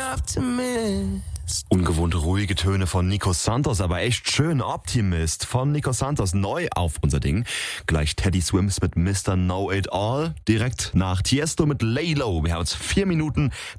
Ungewohnte ruhige Töne von Nico Santos, aber echt schön. Optimist von Nico Santos neu auf unser Ding. Gleich Teddy Swims mit Mr. Know It All. Direkt nach Tiesto mit Lay Low. Wir haben jetzt 4 Minuten